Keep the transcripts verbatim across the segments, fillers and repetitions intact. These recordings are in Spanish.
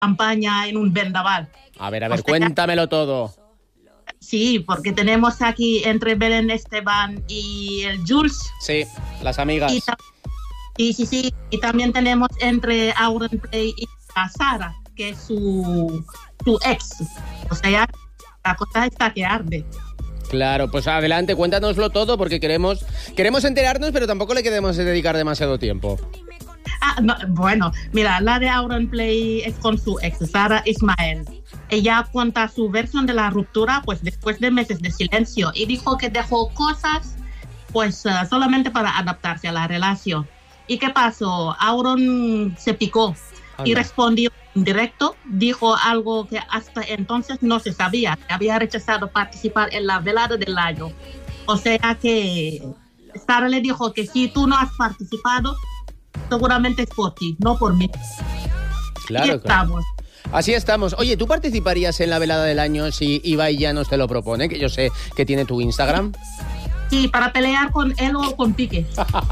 campaña en un vendaval. A ver, a ver, O sea, cuéntamelo todo. Sí, porque tenemos aquí entre Belén Esteban y el Jules. Sí, las amigas. Y ta- sí, sí, sí. Y también tenemos entre Auronplay y a Sara, que es su, su ex. O sea, la cosa está que arde. Claro, pues adelante, cuéntanoslo todo porque queremos, queremos enterarnos, pero tampoco le queremos dedicar demasiado tiempo. Ah, no, bueno, mira, la de Auronplay es con su ex, Sara Ismael. Ella cuenta su versión de la ruptura, pues después de meses de silencio, y dijo que dejó cosas, pues uh, solamente para adaptarse a la relación. ¿Y qué pasó? Auron se picó y Anda. respondió en directo, dijo algo que hasta entonces no se sabía, que había rechazado participar en la velada del año. O sea que Sara le dijo que si tú no has participado, seguramente es por ti, no por mí. Claro, y claro. estamos. Así estamos. Oye, ¿tú participarías en la velada del año si Ibai ya nos te lo propone? Que yo sé que tiene tu Instagram. Sí, para pelear con él o con Piqué.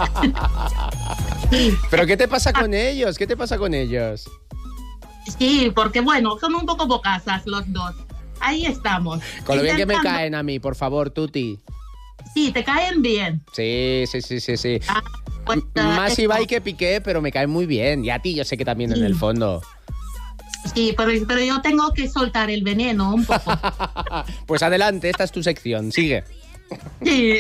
¿Pero qué te pasa con ellos? ¿Qué te pasa con ellos? Sí, porque bueno, son un poco bocazas los dos. Ahí estamos. Con lo bien que me Intentando- caen a mí, por favor, Tuti. Sí, te caen bien. Sí, sí, sí, sí, sí. Ah, pues, M- ah, Más esto- Ibai que Piqué, pero me caen muy bien. Y a ti yo sé que también en Sí. el fondo. Sí, pero, pero yo tengo que soltar el veneno un poco. Pues adelante, esta es tu sección. Sigue. Sí.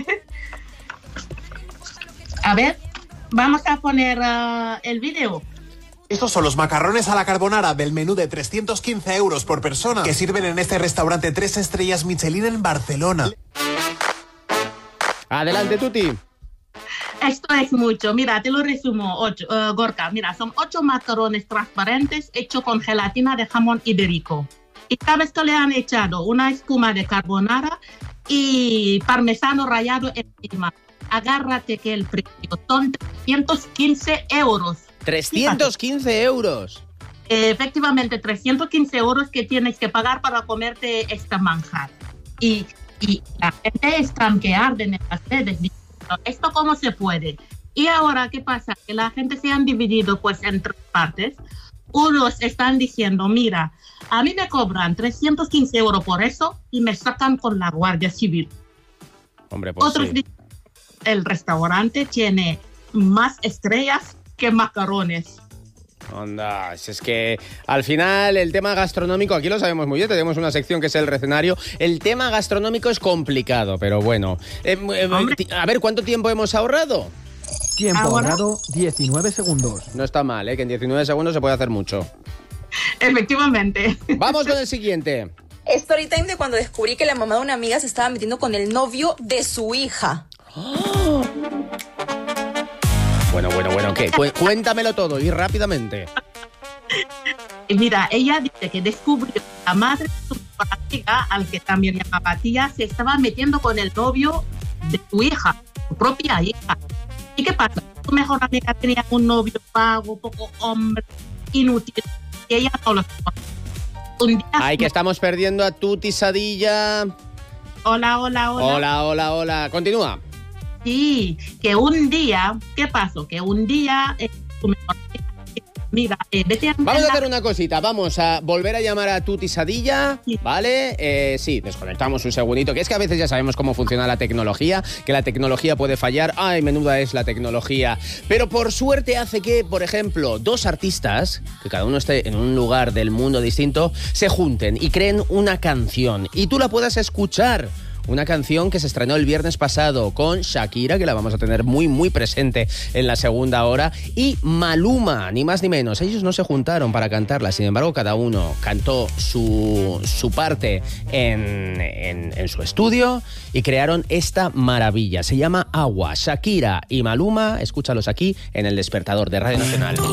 A ver, vamos a poner ah, el video. Estos son los macarrones a la carbonara del menú de trescientos quince euros por persona que sirven en este restaurante tres estrellas Michelin en Barcelona. Adelante, Tuti. Esto es mucho. Mira, te lo resumo, ocho, eh, Gorka. Mira, son ocho macarrones transparentes hechos con gelatina de jamón ibérico. Y sabes que le han echado una espuma de carbonara y parmesano rallado encima. Agárrate que el precio son trescientos quince euros. trescientos quince euros. Eh, efectivamente, trescientos quince euros que tienes que pagar para comerte esta manjar. Y, y la gente está que arden en las redes diciendo, ¿esto cómo se puede? Y ahora, ¿qué pasa? Que la gente se han dividido pues en tres partes. Unos están diciendo, mira, a mí me cobran trescientos quince euros por eso y me sacan con la Guardia Civil. Hombre, pues Otros sí. dicen, el restaurante tiene más estrellas que macarrones. Onda, si es que al final el tema gastronómico, aquí lo sabemos muy bien, tenemos una sección que es el recenario. El tema gastronómico es complicado, pero bueno. Eh, eh, ti- a ver, ¿cuánto tiempo hemos ahorrado? Tiempo Ahora- ahorrado, diecinueve segundos. No está mal, ¿eh? Que en diecinueve segundos se puede hacer mucho. Efectivamente. Vamos con el siguiente. Story time de cuando descubrí que la mamá de una amiga se estaba metiendo con el novio de su hija. Bueno, bueno, bueno, ¿qué? Cu- cuéntamelo todo y rápidamente. Y mira, ella dice que descubrió que la madre de su mejor amiga, al que también llamaba tía, se estaba metiendo con el novio de su hija, su propia hija. ¿Y qué pasa? Su mejor amiga tenía un novio vago, poco hombre, inútil, y ella no lo soportaba. Un día, Ay, que estamos perdiendo a Tuti Sadilla. hola, hola, hola. Hola, hola, hola. Continúa. Sí, que un día, ¿qué pasó? Que un día eh, su mejor amiga, mira, eh, vete a Vamos a hacer una cosita, vamos a volver a llamar a Tuti Sadilla, Sí. ¿vale? Eh, sí, desconectamos un segundito, que es que a veces ya sabemos cómo funciona la tecnología, que la tecnología puede fallar, ay, menuda es la tecnología, pero por suerte hace que, por ejemplo, dos artistas, que cada uno esté en un lugar del mundo distinto, se junten y creen una canción y tú la puedas escuchar. Una canción que se estrenó el viernes pasado con Shakira, que la vamos a tener muy, muy presente en la segunda hora, y Maluma, ni más ni menos. Ellos no se juntaron para cantarla, sin embargo, cada uno cantó su, su parte en, en, en su estudio y crearon esta maravilla. Se llama Agua. Shakira y Maluma, escúchalos aquí en El Despertador de Radio Nacional.